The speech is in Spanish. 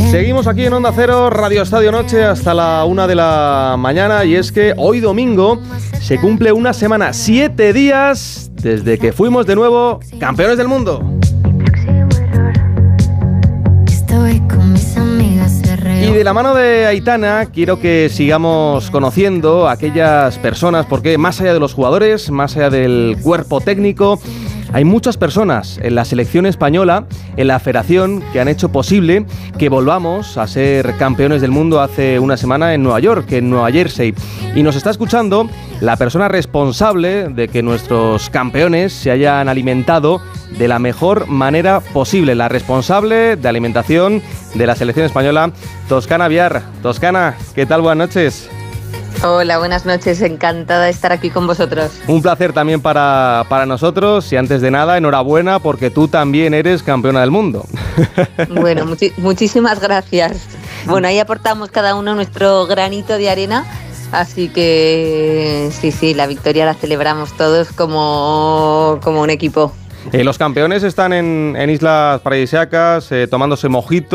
Seguimos aquí en Onda Cero, Radio Estadio Noche, hasta la 1 de la mañana. Y es que hoy domingo se cumple una semana, 7 días, desde que fuimos de nuevo campeones del mundo. Y de la mano de Aitana quiero que sigamos conociendo a aquellas personas, porque más allá de los jugadores, más allá del cuerpo técnico, hay muchas personas en la selección española, en la federación, que han hecho posible que volvamos a ser campeones del mundo hace una semana en Nueva York, en Nueva Jersey. Y nos está escuchando la persona responsable de que nuestros campeones se hayan alimentado de la mejor manera posible, la responsable de alimentación de la selección española, Toscana Viar. Toscana, ¿qué tal? Buenas noches. Hola, buenas noches, encantada de estar aquí con vosotros. Un placer también para nosotros y antes de nada, enhorabuena porque tú también eres campeona del mundo. Bueno, muchísimas gracias. Bueno, ahí aportamos cada uno nuestro granito de arena, así que sí, la victoria la celebramos todos como un equipo. Los campeones están en islas paradisíacas tomándose mojito.